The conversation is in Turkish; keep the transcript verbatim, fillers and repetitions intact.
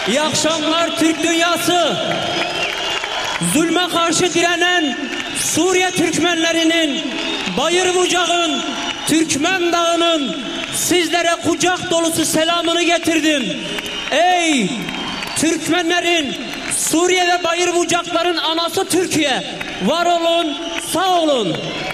İyi akşamlar Türk dünyası. Zulme karşı direnen Suriye Türkmenlerinin, Bayır Bucak'ın, Türkmen Dağı'nın sizlere kucak dolusu selamını getirdim. Ey Türkmenlerin, Suriye ve Bayır Bucakların anası Türkiye, var olun, sağ olun.